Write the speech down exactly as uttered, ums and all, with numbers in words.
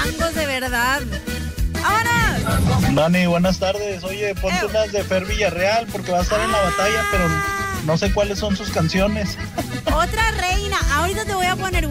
changos, de verdad. ¡Vámonos! Dani, buenas tardes. Oye, ponte Eh. unas de Fer Villarreal porque va a estar en la batalla, pero no sé cuáles son sus canciones. Otra reina. Ahorita te voy a poner, güey.